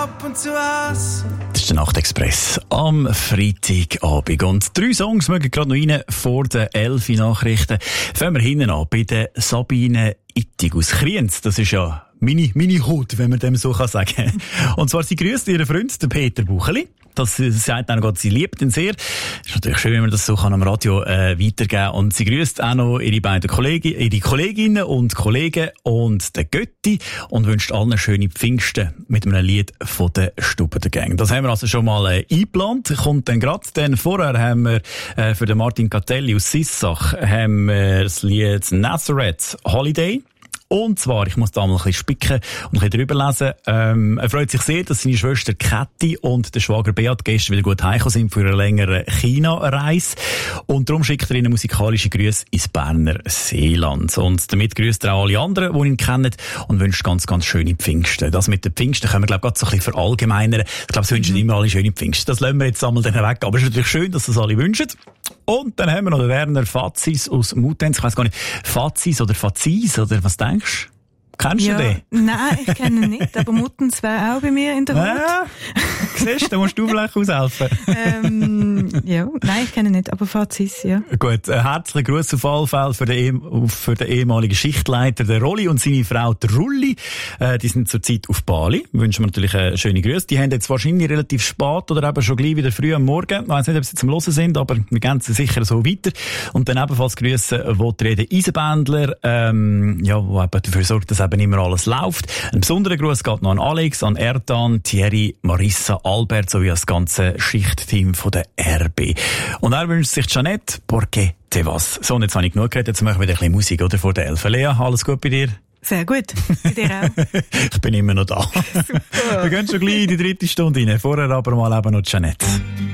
Das ist der Nachtexpress am Freitagabend. Und 3 Songs mögen gerade noch rein vor den 11 Nachrichten. Fangen wir hinten an bei der Sabine Ittig aus Kriens. Das ist ja meine Hut, wenn man dem so sagen kann. Und zwar, sie grüßt ihren Freund, den Peter Bucheli. Das sagt auch noch, sie liebt ihn sehr. Ist natürlich schön, wenn man das so am Radio weitergeben kann. Und sie grüßt auch noch ihre beiden Kolleginnen und Kollegen und den Götti und wünscht allen schöne Pfingsten mit einem Lied von der Stube der Gang. Das haben wir also schon mal eingeplant. Kommt dann gerade. Denn vorher haben wir für den Martin Catelli aus Sissach haben wir das Lied Nazareth Holiday. Und zwar, ich muss da mal ein bisschen spicken und ein bisschen drüber lesen. Er freut sich sehr, dass seine Schwester Käthi und der Schwager Beat gestern wieder gut heimgekommen sind für eine längere China-Reise. Und darum schickt er ihnen musikalische Grüße ins Berner Seeland. Und damit grüßt er auch alle anderen, die ihn kennen und wünscht ganz, ganz schöne Pfingsten. Das mit den Pfingsten können wir, glaube ich, gerade so ein bisschen verallgemeinern. Ich glaube, sie wünschen immer alle schöne Pfingsten. Das lassen wir jetzt einmal dann weg. Aber es ist natürlich schön, dass das alle wünschen. Und dann haben wir noch den Werner Fazis aus Mutenz. Ich weiss gar nicht, Fazis oder Fazis oder was denkst du? Kennst du den? Nein, ich kenne ihn nicht, aber Muttens wäre auch bei mir in der Hut. Ja, siehst du, da musst du vielleicht aushelfen. Ja, nein, ich kenne ihn nicht, aber Fazis, ja. Gut, herzlichen Gruß auf alle Fälle für den ehemaligen Schichtleiter, der Rolli und seine Frau, der Rulli. Die sind zurzeit auf Bali. Wünschen wir natürlich eine schöne Grüße. Die haben jetzt wahrscheinlich relativ spät oder eben schon gleich wieder früh am Morgen. Ich weiss nicht, ob sie zum Hören sind, aber wir gehen sie sicher so weiter. Und dann ebenfalls Grüße, wo die Rede Eisenbändler, wo eben dafür sorgt, dass eben immer alles läuft. Ein besonderer Gruß geht noch an Alex, an Erdan, Thierry, Marissa, Albert sowie das ganze Schichtteam von der RB. Und er wünscht sich Jeanette, porque te vas. So, und jetzt habe ich genug geredet, jetzt machen wir wieder ein bisschen Musik, oder? Vor der 11. Lea, alles gut bei dir? Sehr gut. Bei dir auch. Ich bin immer noch da. Super. Wir gehen schon gleich in die 3. Stunde rein. Vorher aber mal eben noch Jeanette.